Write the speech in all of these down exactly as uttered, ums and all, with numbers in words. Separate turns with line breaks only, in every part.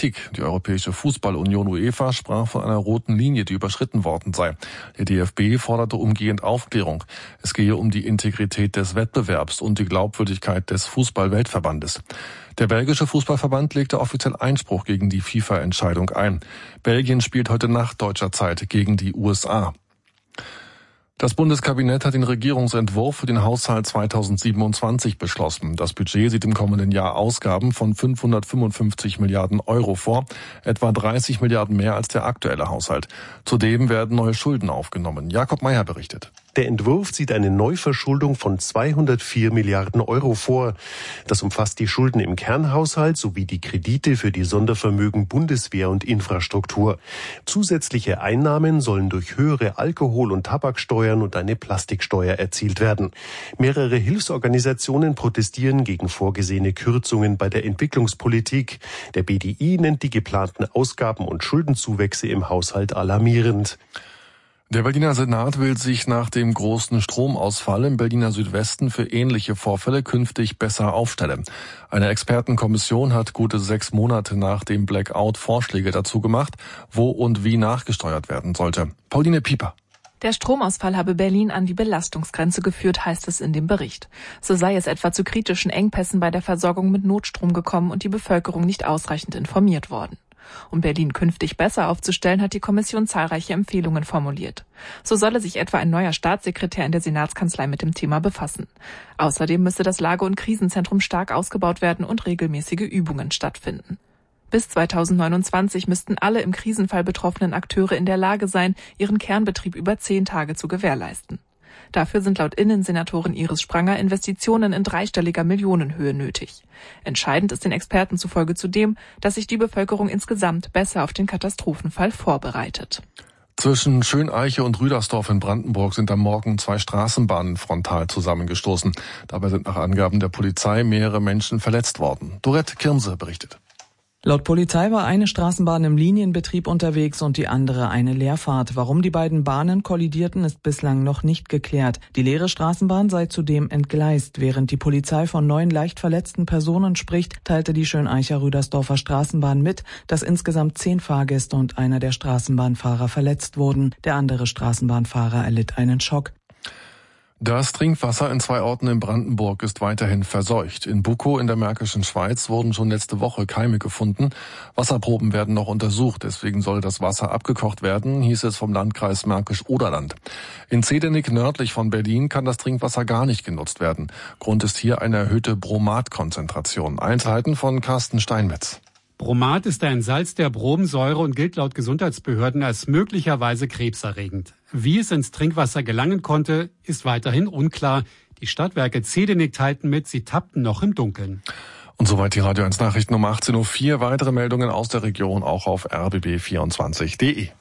Kritik. Die Europäische Fußballunion UEFA sprach von einer roten Linie, die überschritten worden sei. Der D F B forderte umgehend Aufklärung. Es gehe um die Integrität des Wettbewerbs und die Glaubwürdigkeit des Fußball-Weltverbandes. Der belgische Fußballverband legte offiziell Einspruch gegen die FIFA-Entscheidung ein. Belgien spielt heute Nacht deutscher Zeit gegen die U S A. Das Bundeskabinett hat den Regierungsentwurf für den Haushalt zweitausendsiebenundzwanzig beschlossen. Das Budget sieht im kommenden Jahr Ausgaben von fünfhundertfünfundfünfzig Milliarden Euro vor, etwa dreißig Milliarden mehr als der aktuelle Haushalt. Zudem werden neue Schulden aufgenommen. Jakob Mayer berichtet.
Der Entwurf sieht eine Neuverschuldung von zweihundertvier Milliarden Euro vor. Das umfasst die Schulden im Kernhaushalt sowie die Kredite für die Sondervermögen Bundeswehr und Infrastruktur. Zusätzliche Einnahmen sollen durch höhere Alkohol- und Tabaksteuern und eine Plastiksteuer erzielt werden. Mehrere Hilfsorganisationen protestieren gegen vorgesehene Kürzungen bei der Entwicklungspolitik. Der B D I nennt die geplanten Ausgaben- und Schuldenzuwächse im Haushalt alarmierend.
Der Berliner Senat will sich nach dem großen Stromausfall im Berliner Südwesten für ähnliche Vorfälle künftig besser aufstellen. Eine Expertenkommission hat gute sechs Monate nach dem Blackout Vorschläge dazu gemacht, wo und wie nachgesteuert werden sollte. Pauline Pieper.
Der Stromausfall habe Berlin an die Belastungsgrenze geführt, heißt es in dem Bericht. So sei es etwa zu kritischen Engpässen bei der Versorgung mit Notstrom gekommen und die Bevölkerung nicht ausreichend informiert worden. Um Berlin künftig besser aufzustellen, hat die Kommission zahlreiche Empfehlungen formuliert. So solle sich etwa ein neuer Staatssekretär in der Senatskanzlei mit dem Thema befassen. Außerdem müsse das Lage- und Krisenzentrum stark ausgebaut werden und regelmäßige Übungen stattfinden. Bis zweitausendneunundzwanzig müssten alle im Krisenfall betroffenen Akteure in der Lage sein, ihren Kernbetrieb über zehn Tage zu gewährleisten. Dafür sind laut Innensenatorin Iris Spranger Investitionen in dreistelliger Millionenhöhe nötig. Entscheidend ist den Experten zufolge zudem, dass sich die Bevölkerung insgesamt besser auf den Katastrophenfall vorbereitet.
Zwischen Schöneiche und Rüdersdorf in Brandenburg sind am Morgen zwei Straßenbahnen frontal zusammengestoßen. Dabei sind nach Angaben der Polizei mehrere Menschen verletzt worden. Dorette Kirmse berichtet.
Laut Polizei war eine Straßenbahn im Linienbetrieb unterwegs und die andere eine Leerfahrt. Warum die beiden Bahnen kollidierten, ist bislang noch nicht geklärt. Die leere Straßenbahn sei zudem entgleist. Während die Polizei von neun leicht verletzten Personen spricht, teilte die Schöneicher Rüdersdorfer Straßenbahn mit, dass insgesamt zehn Fahrgäste und einer der Straßenbahnfahrer verletzt wurden. Der andere Straßenbahnfahrer erlitt einen Schock.
Das Trinkwasser in zwei Orten in Brandenburg ist weiterhin verseucht. In Bukow in der Märkischen Schweiz wurden schon letzte Woche Keime gefunden. Wasserproben werden noch untersucht, deswegen soll das Wasser abgekocht werden, hieß es vom Landkreis Märkisch-Oderland. In Zedernick nördlich von Berlin kann das Trinkwasser gar nicht genutzt werden. Grund ist hier eine erhöhte Bromatkonzentration. Einzelheiten von Carsten Steinmetz.
Bromat ist ein Salz der Bromsäure und gilt laut Gesundheitsbehörden als möglicherweise krebserregend. Wie es ins Trinkwasser gelangen konnte, ist weiterhin unklar. Die Stadtwerke Zedernick teilten mit, sie tappten noch im Dunkeln.
Und soweit die Radio eins Nachrichten um achtzehn Uhr vier. Weitere Meldungen aus der Region auch auf r b b vierundzwanzig punkt d e.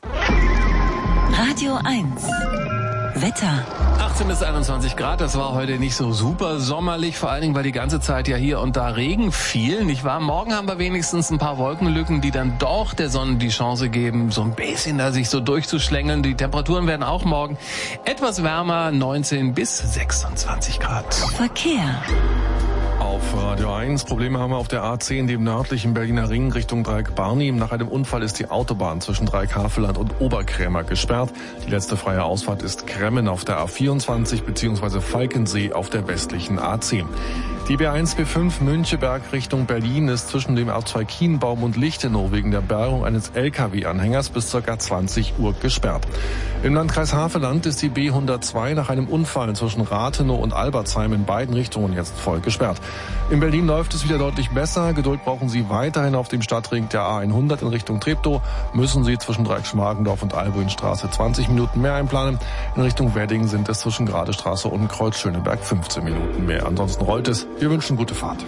Radio eins. Wetter.
achtzehn bis einundzwanzig Grad, das war heute nicht so super sommerlich, vor allen Dingen, weil die ganze Zeit ja hier und da Regen fiel, nicht wahr? Morgen haben wir wenigstens ein paar Wolkenlücken, die dann doch der Sonne die Chance geben, so ein bisschen da sich so durchzuschlängeln. Die Temperaturen werden auch morgen etwas wärmer, neunzehn bis sechsundzwanzig Grad.
Verkehr.
Auf Radio eins. Probleme haben wir auf der A zehn, dem nördlichen Berliner Ring Richtung Dreieck Barni. Nach einem Unfall ist die Autobahn zwischen Dreieck-Havelland und Oberkrämer gesperrt. Die letzte freie Ausfahrt ist Kremmen auf der A vierundzwanzig bzw. Falkensee auf der westlichen A zehn. Die B eins B fünf Müncheberg Richtung Berlin ist zwischen dem A zwei Kienbaum und Lichtenau wegen der Bergung eines L K W-Anhängers bis ca. zwanzig Uhr gesperrt. Im Landkreis Havelland ist die B hundertzwei nach einem Unfall zwischen Rathenow und Albertsheim in beiden Richtungen jetzt voll gesperrt. In Berlin läuft es wieder deutlich besser. Geduld brauchen Sie weiterhin auf dem Stadtring der A hundert in Richtung Treptow. Müssen Sie zwischen Dreieck-Schmargendorf und Albuinstraße zwanzig Minuten mehr einplanen. In Richtung Wedding sind es zwischen Gradestraße und Kreuz Schöneberg fünfzehn Minuten mehr. Ansonsten rollt es. Wir wünschen gute Fahrt.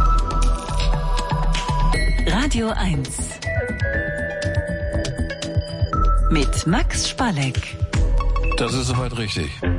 Radio eins. Mit Max Spalleck.
Das ist soweit richtig.